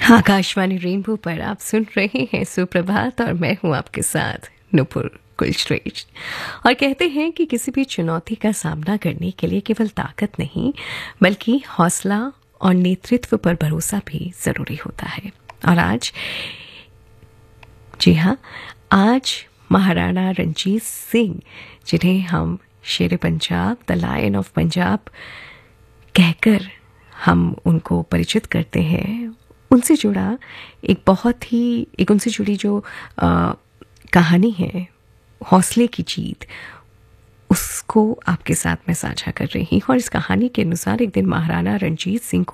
Akashvani rainbow पर आप सुन रहे हैं सुप्रभात और मैं हूं आपके साथ नुपुर कुलश्रेष्ठ। और कहते हैं कि किसी भी चुनौती का सामना करने के लिए केवल ताकत नहीं बल्कि हौसला और नेतृत्व पर भरोसा भी ज़रूरी होता है। और आज, जी हाँ, आज महाराणा रंजीत सिंह, जिन्हें हम शेर Punjab, the lion of Punjab कहकर हम उनको परिचित करते हैं, उनसे जुड़ा एक उनसे जुड़ी जो कहानी है, हौसले की जीत, उसको आपके साथ मैं साझा कर रही हूँ। और इस कहानी के अनुसार एक दिन महाराणा रंजीत सिंह